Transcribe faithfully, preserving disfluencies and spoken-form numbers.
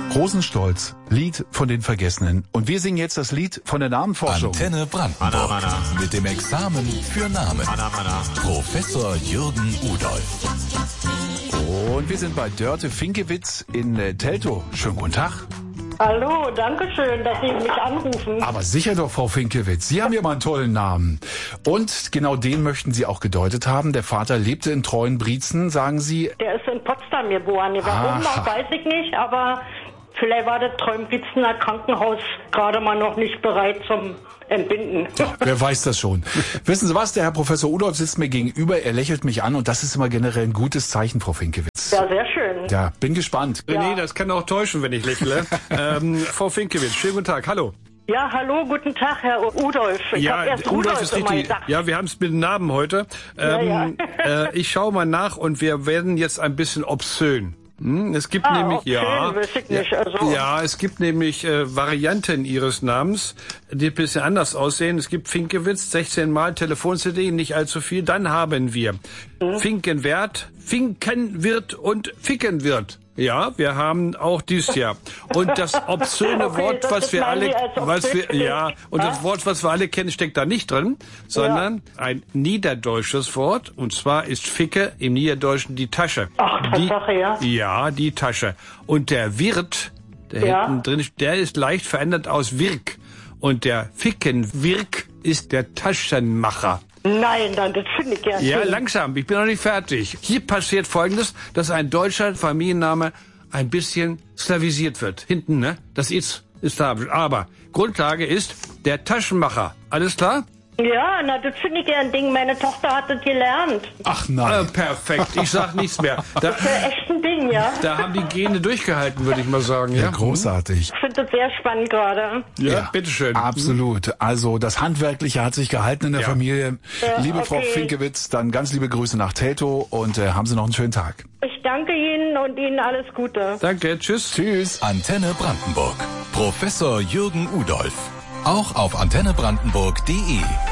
Rosenstolz, Lied von den Vergessenen. Und wir singen jetzt das Lied von der Namenforschung. Antenne Brandenburg. Anna, Anna. Mit dem Examen für Namen. Anna, Anna. Professor Jürgen Udolf. Und wir sind bei Dörte Finkewitz in äh, Teltow. Schönen guten Tag. Hallo, danke schön, dass Sie mich anrufen. Aber sicher doch, Frau Finkewitz. Sie haben ja mal einen tollen Namen. Und genau den möchten Sie auch gedeutet haben. Der Vater lebte in Treuenbrietzen, sagen Sie. Der ist in Potsdam geboren. Warum noch, weiß ich nicht, aber vielleicht war das Treuenbrietzener Krankenhaus gerade mal noch nicht bereit zum Entbinden. Ja, wer weiß das schon. Wissen Sie was, der Herr Professor Udolf sitzt mir gegenüber, er lächelt mich an und das ist immer generell ein gutes Zeichen, Frau Finkewitz. Ja, sehr schön. Ja, bin gespannt. Ja. Nee, das kann auch täuschen, wenn ich lächle. ähm, Frau Finkewitz, schönen guten Tag, hallo. Ja, hallo, guten Tag, Herr Udolf. Ich ja, hab erst Udolf Rudolf ist immer richtig. gedacht. Ja, wir haben es mit dem Namen heute. Ähm, Ja, ja. äh, ich schaue mal nach und wir werden jetzt ein bisschen obszön. Hm, es gibt Ah, nämlich, obszön, ja, weiß ich nicht, ja, also. ja, es gibt nämlich äh, Varianten Ihres Namens, die ein bisschen anders aussehen. Es gibt Finkewitz, sechzehn Mal, Telefon-C D, nicht allzu viel. Dann haben wir Hm. Finkenwert, Finkenwirt und Fickenwirt. Ja, wir haben auch dies Jahr. Und das obszöne Okay, Wort, das was ist wir meine alle, als was obszön wir, ja, und das Ah. Wort, was wir alle kennen, steckt da nicht drin, sondern ein niederdeutsches Wort. Und zwar ist Ficke im Niederdeutschen die Tasche. Ach, die, Tatsache, ja. Ja, die Tasche. Und der Wirt, der Ja. hinten drin, der ist leicht verändert aus Wirk. Und der Fickenwirk ist der Taschenmacher. Nein, dann, das finde ich ja. Ja, schön. langsam, ich bin noch nicht fertig. Hier passiert Folgendes, dass ein deutscher Familienname ein bisschen slavisiert wird. Hinten, ne? Das ist, ist da. Aber Grundlage ist der Taschenmacher. Alles klar? Ja, na, das finde ich ja ein Ding. Meine Tochter hat das gelernt. Ach Äh, nein. perfekt, ich sag nichts mehr. Da, Das ist ja echt ein Ding, ja. da haben die Gene durchgehalten, würde ich mal sagen. Ja, Ja, großartig. Ich finde das sehr spannend gerade. ja, bitteschön. Absolut. Also das Handwerkliche hat sich gehalten in der Ja. Familie. Ja, liebe Frau okay. Finkewitz, dann ganz liebe Grüße nach Teltow und äh, haben Sie noch einen schönen Tag. Ich danke Ihnen und Ihnen alles Gute. Danke, tschüss. Tschüss. Antenne Brandenburg. Professor Jürgen Udolf. Auch auf antenne brandenburg punkt de.